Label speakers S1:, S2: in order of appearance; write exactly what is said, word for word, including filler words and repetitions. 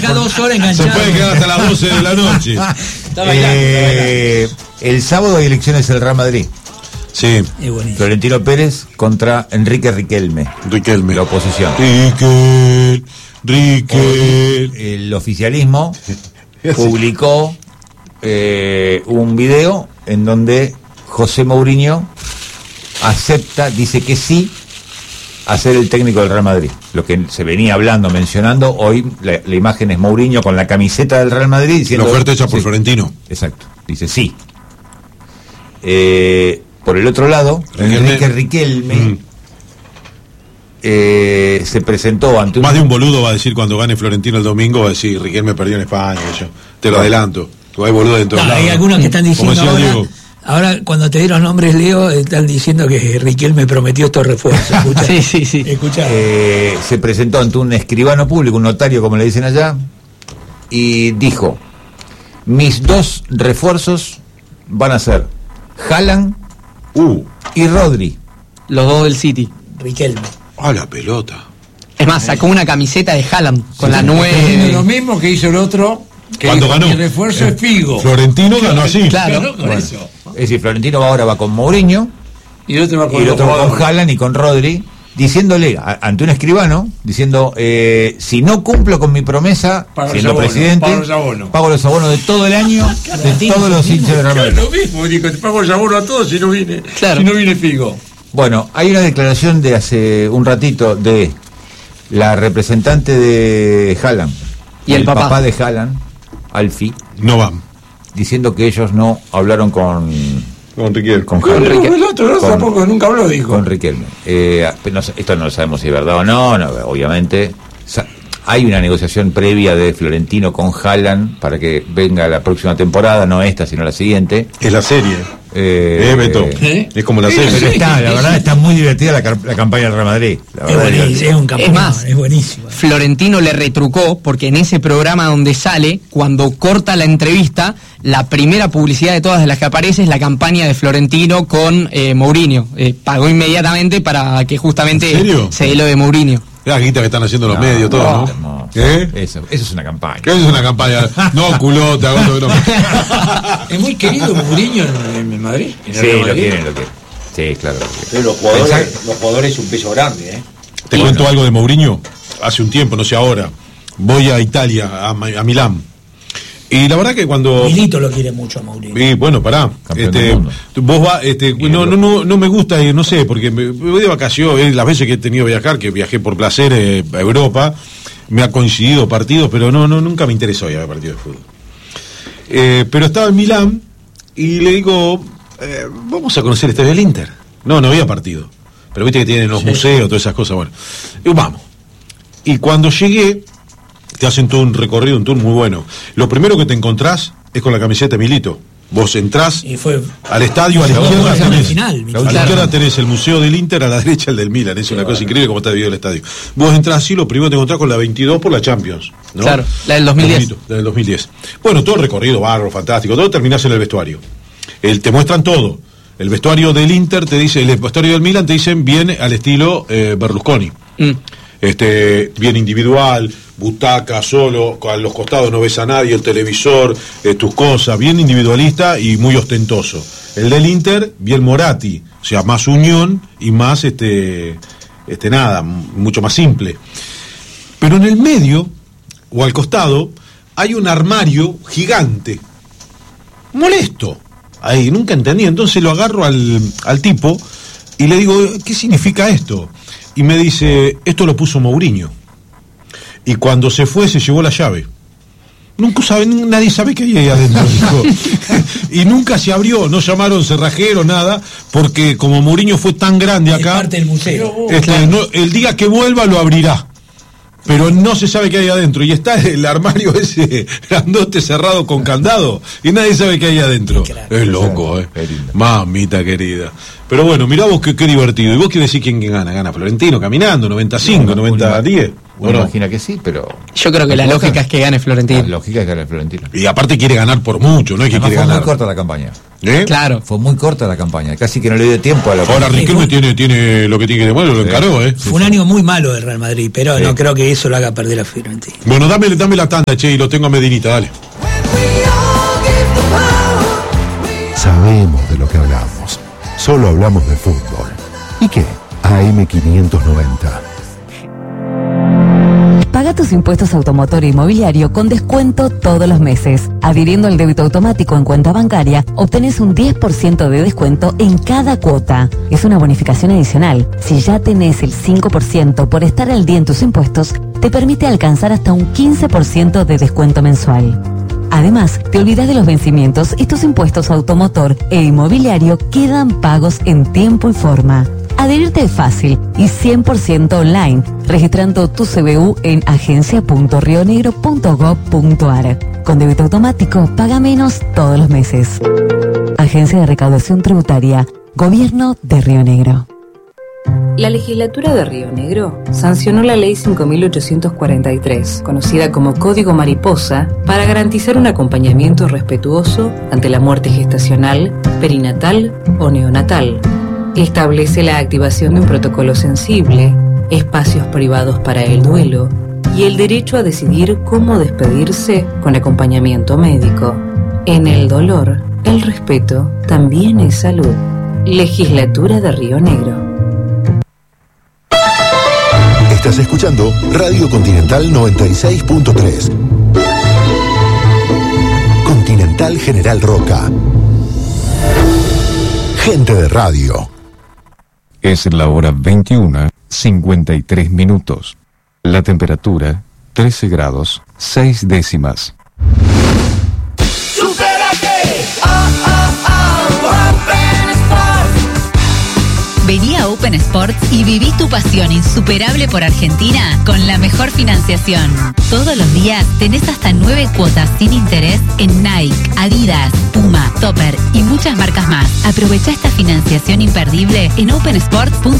S1: deja dos horas enganchado.
S2: Se puede quedar hasta las doce de la noche.
S1: Está bailando,
S3: Eh,
S1: está bailando.
S3: el sábado hay elecciones del Real Madrid.
S2: Sí.
S1: Es buenísimo.
S3: Florentino Pérez contra Enrique Riquelme.
S2: Riquelme.
S3: La oposición.
S2: Riquel, Riquel.
S3: El oficialismo publicó eh, un video en donde José Mourinho acepta, dice que sí, a ser el técnico del Real Madrid. Lo que se venía hablando, mencionando, hoy la, la imagen es Mourinho con la camiseta del Real Madrid diciendo...
S2: La oferta hecha por
S3: sí,
S2: Florentino.
S3: Exacto, dice sí. Eh, por el otro lado,
S2: Riquelme.
S3: Enrique Riquelme
S2: Mm.
S3: eh, se presentó ante un...
S2: Más de un boludo va a decir cuando gane Florentino el domingo, va a decir Riquelme perdió en España. Yo te lo adelanto. Hay boludo en todos
S1: No,
S2: lados.
S1: hay algunos que están
S2: Como
S1: diciendo
S2: decía
S1: ahora,
S2: Diego.
S1: ahora cuando te dieron nombres, Leo, están diciendo que Riquelme prometió estos refuerzos. Escuchá.
S4: Sí, sí, sí.
S1: Escuchá.
S3: Eh, se presentó ante un escribano público, un notario como le dicen allá, y dijo: mis dos refuerzos van a ser Haaland
S2: Uh,
S3: y Rodri.
S4: Los dos del City.
S1: Riquelme.
S2: a la pelota.
S4: Es más, sacó una camiseta de Haaland con la
S5: Haciendo
S4: nueve.
S5: lo mismo que hizo el otro, que
S2: Cuando
S5: dijo,
S2: ganó.
S5: mi refuerzo
S2: Eh,
S5: es Figo.
S2: Florentino ganó así.
S4: Claro.
S5: Ganó con
S3: Bueno,
S5: eso.
S3: es decir, Florentino ahora va con Mourinho
S5: Y el otro va
S3: y
S5: con
S3: el
S5: los
S3: otro va con
S5: jugadores.
S3: Haaland y con Rodri, diciéndole a- ante un escribano, diciendo, eh, si no cumplo con mi promesa,
S5: Pago
S3: siendo
S5: los abonos,
S3: presidente,
S5: pago los abonos.
S3: pago los abonos de todo el año, de todos los hinchas de Real
S5: Claro,
S3: Madrid.
S5: lo mismo, dijo, te pago el abono a todos si no viene,
S4: Claro.
S5: si no viene Figo.
S3: Bueno, hay una declaración de hace un ratito de la representante de Haaland
S4: Y el papá.
S3: de Haaland, Alfie,
S2: No van.
S3: diciendo que ellos no hablaron con,
S2: Con Riquelme.
S3: con
S5: Con
S3: Haaland,
S5: el otro, no,
S3: Con-
S5: tampoco, nunca habló, dijo.
S3: con Riquelme. Eh, no sé, esto no lo sabemos si es verdad o no, no, obviamente. Sa- Hay una negociación previa de Florentino con Haaland para que venga la próxima temporada, no esta, sino la siguiente.
S2: Es la serie.
S3: Eh,
S2: Eh, Beto.
S5: ¿Eh?
S2: Es como la
S5: Sí,
S2: serie.
S3: Pero
S5: sí.
S3: está, la verdad está muy divertida la, car- la campaña del Real Madrid. La
S1: Es
S3: verdad,
S1: buenísimo, es un campeón,
S4: Es más,
S1: es buenísimo.
S4: Florentino le retrucó porque en ese programa donde sale, cuando corta la entrevista, la primera publicidad de todas de las que aparece es la campaña de Florentino con eh, Mourinho. Eh, pagó inmediatamente para que justamente
S2: ¿En serio?
S4: se dé lo de Mourinho.
S2: La guita que están haciendo los
S3: No,
S2: medios, todo, ¿no?
S3: hermoso.
S2: ¿Eh?
S3: Eso, eso es una campaña.
S2: ¿Qué es una campaña? No, culota, gozo de broma.
S5: Es muy querido Mourinho en, en Madrid. En el
S3: Sí,
S5: Real
S3: lo
S5: Madrid.
S3: quieren, lo quieren. Sí, claro. lo quieren.
S6: Pero los jugadores,
S3: Pensá-
S6: los jugadores es un peso grande, ¿eh?
S2: Te cuento algo de Mourinho. Hace un tiempo, no sé ahora. Voy a Italia, a, Ma- a Milán. Y la verdad que cuando...
S1: Milito lo quiere mucho a Mourinho.
S2: Y bueno, pará.
S3: Campeón
S2: Este,
S3: del mundo.
S2: vos vas, este, no, no, no, no me gusta, eh, no sé, porque me, me voy de vacaciones, eh, las veces que he tenido que viajar, que viajé por placer eh, a Europa, me ha coincidido partidos, pero no, no, nunca me interesó ir a ver partidos de fútbol. Eh, pero estaba en Milán y le digo, eh, vamos a conocer el estadio del Inter. No, no había partido. Pero viste que tienen los museos, todas esas cosas, bueno. Digo, vamos. Y cuando llegué, te hacen todo un recorrido, un tour muy bueno. Lo primero que te encontrás es con la camiseta de Milito. Vos entrás
S1: Y fue
S2: al estadio, a la
S1: Segundo
S2: izquierda
S1: gol
S2: tenés,
S1: final,
S2: a
S1: Milito.
S2: la
S4: Claro.
S2: izquierda tenés el Museo del Inter, a la derecha el del Milan. Es una cosa increíble como está dividido el estadio. Vos entrás así, lo primero que te encontrás con la veintidós por la Champions, ¿no?
S4: Claro, la del dos mil diez.
S2: Bonito, la del dos mil diez. Bueno, todo el recorrido, barro, fantástico, todo terminás en el vestuario. El, te muestran todo. El vestuario del Inter te dice, el vestuario del Milan te dicen viene al estilo eh, Berlusconi.
S4: Mm.
S2: Este, bien individual, butaca, solo, a los costados no ves a nadie, el televisor, eh, tus cosas, bien individualista y muy ostentoso. El del Inter, bien Moratti, o sea, más unión y más, este, este nada, m- mucho más simple. Pero en el medio, o al costado, hay un armario gigante, molesto. Ahí, nunca entendí. Entonces lo agarro al, al tipo y le digo, ¿qué significa esto? Y me dice, esto lo puso Mourinho. Y cuando se fue, se llevó la llave. Nunca sabe, nadie sabe qué hay ahí adentro, dijo. Y nunca se abrió, no llamaron cerrajero, nada, porque como Mourinho fue tan grande
S1: es
S2: acá,
S1: parte del museo.
S2: este, no- el día que vuelva lo abrirá. Pero no se sabe qué hay adentro. Y está el armario ese grandote cerrado con candado. Y nadie sabe qué hay adentro. Es loco, eh.
S3: Qué lindo.
S2: Mamita querida. Pero bueno, mirá vos qué, qué divertido. ¿Y vos qué decís quién, quién gana? ¿Gana Florentino caminando? ¿noventa y cinco, noventa a diez?
S3: Uno
S2: ¿O no?
S3: imagina que sí, pero...
S4: Yo creo que la lógica es que gane
S3: La
S4: Florentino.
S3: lógica es que gane Florentino.
S2: Y aparte quiere ganar por mucho, no es que
S3: Además
S2: quiere
S3: fue muy
S2: ganar.
S3: corta la campaña.
S2: ¿Eh?
S4: Claro.
S3: Fue muy corta la campaña, casi que no le dio tiempo a la
S2: Ahora Riquelme tiene, tiene lo que tiene que demostrar, lo
S3: Sí.
S2: encaró, ¿eh?
S1: Fue un año muy malo del Real Madrid, pero
S3: Sí.
S1: no creo que eso lo haga perder a Fiorentina.
S2: Bueno, dame, dame la tanda, che, y lo tengo a Medinita, dale.
S7: Sabemos de lo que hablamos. Solo hablamos de fútbol. ¿Y qué? A M quinientos noventa.
S8: Paga tus impuestos automotor e inmobiliario con descuento todos los meses. Adhiriendo al débito automático en cuenta bancaria, obtenés un diez por ciento de descuento en cada cuota. Es una bonificación adicional. Si ya tenés el cinco por ciento por estar al día en tus impuestos, te permite alcanzar hasta un quince por ciento de descuento mensual. Además, te olvidas de los vencimientos y tus impuestos automotor e inmobiliario quedan pagos en tiempo y forma. Adherirte es fácil y cien por ciento online, registrando tu C B U en agencia punto rionegro punto gob punto ar. Con débito automático, paga menos todos los meses. Agencia de Recaudación Tributaria, Gobierno de Río Negro.
S9: La legislatura de Río Negro sancionó la ley cinco mil ochocientos cuarenta y tres, conocida como Código Mariposa, para garantizar un acompañamiento respetuoso ante la muerte gestacional, perinatal o neonatal. Establece la activación de un protocolo sensible, espacios privados para el duelo y el derecho a decidir cómo despedirse con acompañamiento médico. En el dolor, el respeto también es salud. Legislatura de Río Negro.
S7: Estás escuchando Radio Continental noventa y seis punto tres. Continental General Roca. Gente de radio.
S10: Es la hora veintiuna, cincuenta y tres minutos. La temperatura, trece grados, seis décimas.
S11: Vení a Open Sports y viví tu pasión insuperable por Argentina con la mejor financiación. Todos los días tenés hasta nueve cuotas sin interés en Nike, Adidas, Puma, Topper y muchas marcas más. Aprovecha esta financiación imperdible en open sports punto com.